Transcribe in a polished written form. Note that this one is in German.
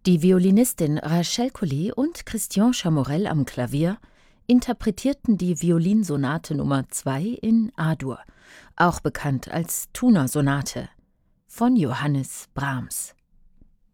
Die Violinistin Rachel Collet und Christian Chamorell am Klavier interpretierten die Violinsonate Nr. 2 in A-Dur, auch bekannt als Thuner-Sonate, von Johannes Brahms.